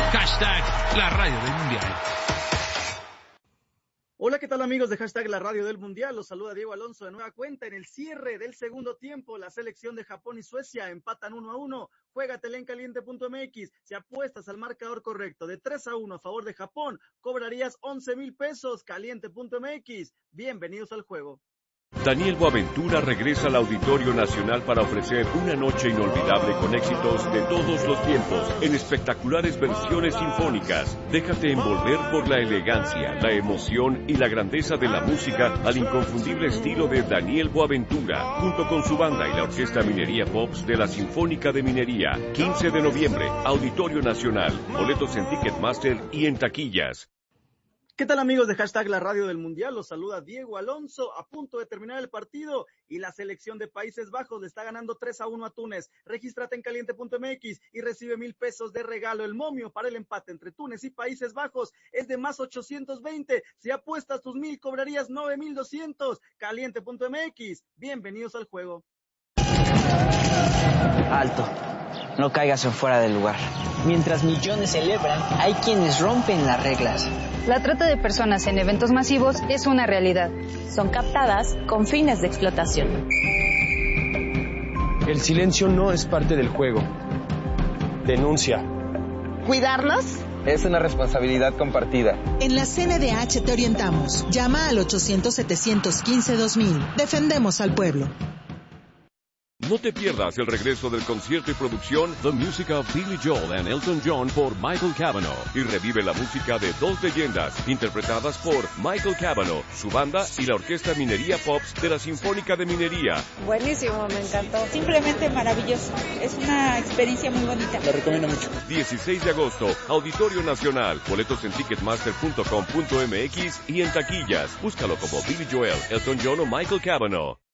Hashtag la radio del mundial. Hola, ¿qué tal amigos de Hashtag la radio del mundial? Los saluda Diego Alonso de nueva cuenta. En el cierre del segundo tiempo, la selección de Japón y Suecia empatan 1-1. Juégatela en caliente.mx. Si apuestas al marcador correcto de 3-1 a favor de Japón, cobrarías 11,000 pesos. Caliente.mx. Bienvenidos al juego. Daniel Boaventura regresa al Auditorio Nacional para ofrecer una noche inolvidable con éxitos de todos los tiempos, en espectaculares versiones sinfónicas. Déjate envolver por la elegancia, la emoción y la grandeza de la música al inconfundible estilo de Daniel Boaventura, junto con su banda y la Orquesta Minería Pops de la Sinfónica de Minería. 15 de noviembre, Auditorio Nacional. Boletos en Ticketmaster y en taquillas. ¿Qué tal amigos de Hashtag la radio del mundial? Los saluda Diego Alonso, a punto de terminar el partido y la selección de Países Bajos le está ganando 3-1 a Túnez. Regístrate en caliente.mx y recibe 1,000 pesos de regalo. El momio para el empate entre Túnez y Países Bajos es de más 820. Si apuestas tus 1,000 cobrarías 9,200. Caliente.mx. Bienvenidos al juego. Alto. No caigas en fuera del lugar. Mientras millones celebran, hay quienes rompen las reglas. La trata de personas en eventos masivos es una realidad. Son captadas con fines de explotación. El silencio no es parte del juego. Denuncia. ¿Cuidarnos? Es una responsabilidad compartida. En la CNDH te orientamos. Llama al 800-715-2000. Defendemos al pueblo. No te pierdas el regreso del concierto y producción The Music of Billy Joel and Elton John por Michael Cavanaugh y revive la música de dos leyendas interpretadas por Michael Cavanaugh, su banda y la Orquesta Minería Pops de la Sinfónica de Minería. Buenísimo, me encantó. Simplemente maravilloso. Es una experiencia muy bonita. Lo recomiendo mucho. 16 de agosto, Auditorio Nacional. Boletos en ticketmaster.com.mx y en taquillas. Búscalo como Billy Joel, Elton John o Michael Cavanaugh.